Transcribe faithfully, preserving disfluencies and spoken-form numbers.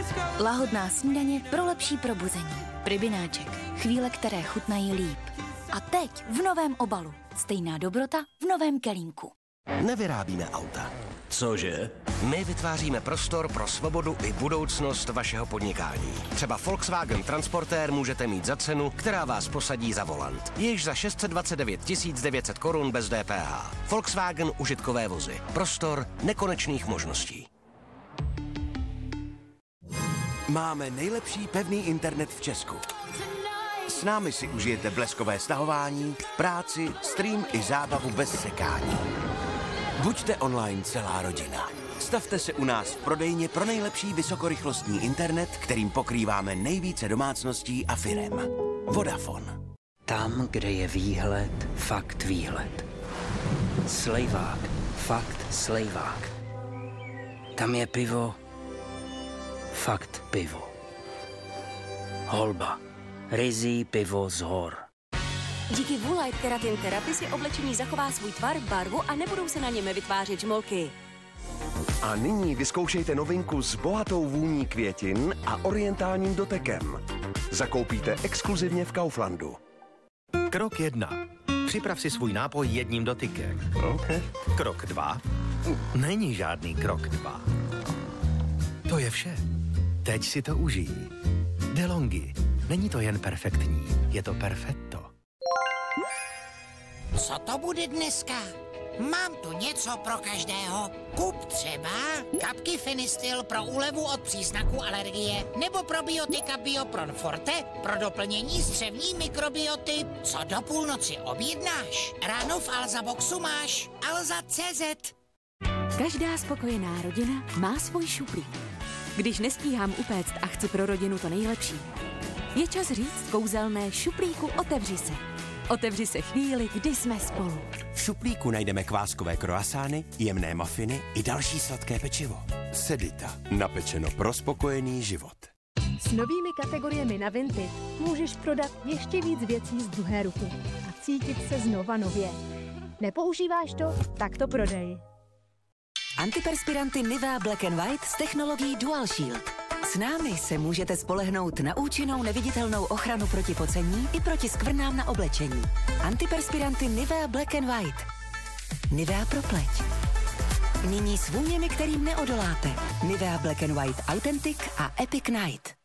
Lahodná snídaně pro lepší probuzení. Pribináček. Chvíle, které chutnají líp. A teď v novém obalu. Stejná dobrota v novém kelímku. Nevyrábíme auta. Cože? My vytváříme prostor pro svobodu i budoucnost vašeho podnikání. Třeba Volkswagen Transportér můžete mít za cenu, která vás posadí za volant. Již za šest set dvacet devět tisíc devět set korun bez D P H. Volkswagen užitkové vozy. Prostor nekonečných možností. Máme nejlepší pevný internet v Česku. S námi si užijete bleskové stahování, práci, stream i zábavu bez sekání. Buďte online celá rodina. Stavte se u nás v prodejně pro nejlepší vysokorychlostní internet, kterým pokrýváme nejvíce domácností a firem. Vodafone. Tam, kde je výhled, fakt výhled. Slejvák, fakt slejvák. Tam je pivo, fakt pivo. Holba, ryzí pivo z hor. Díky Woolite Keratin Therapy si oblečení zachová svůj tvar, barvu a nebudou se na něm vytvářet žmolky. A nyní vyzkoušejte novinku s bohatou vůní květin a orientálním dotekem. Zakoupíte exkluzivně v Kauflandu. Krok jedna. Připrav si svůj nápoj jedním dotykem. Okay. Krok dva. Není žádný krok dva. To je vše. Teď si to užij. DeLonghi. Není to jen perfektní, je to perfetto. Co to bude dneska? Mám tu něco pro každého. Kup třeba kapky Fenistil pro úlevu od příznaků alergie nebo probiotika Biopron Forte pro doplnění střevní mikrobioty. Co do půlnoci objednáš? Ráno v Alza Boxu máš Alza tečka cé zet. Každá spokojená rodina má svůj šuplík. Když nestíhám upéct a chci pro rodinu to nejlepší, je čas říct kouzelné šuplíku otevři se. Otevři se chvíli, kdy jsme spolu. V šuplíku najdeme kváskové kroasány, jemné mafiny i další sladké pečivo. Sedita. Napečeno pro spokojený život. S novými kategoriemi na Vinted můžeš prodat ještě víc věcí z druhé ruky a cítit se znova nově. Nepoužíváš to? Tak to prodej. Antiperspiranty Nivea Black and White s technologií Dual Shield. S námi se můžete spolehnout na účinnou neviditelnou ochranu proti pocení i proti skvrnám na oblečení. Antiperspiranty Nivea Black and White. Nivea pro pleť. Nyní s vůněmi, kterým neodoláte. Nivea Black and White Authentic a Epic Night.